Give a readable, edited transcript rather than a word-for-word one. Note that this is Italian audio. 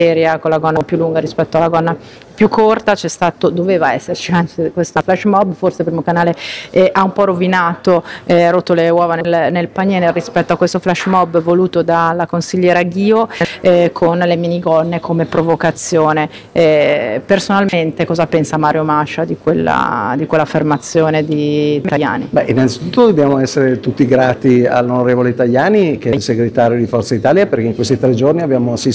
con la gonna più lunga rispetto alla gonna più corta. Doveva esserci anche questa flash mob, forse il Primo Canale ha un po' rotto le uova nel paniere rispetto a questo flash mob voluto dalla consigliera Ghio, con le minigonne come provocazione. Personalmente cosa pensa Mario Mascia di quell'affermazione di Tajani? Beh, innanzitutto dobbiamo essere tutti grati all'onorevole Tajani, che è il segretario di Forza Italia, perché in questi 3 giorni abbiamo assistito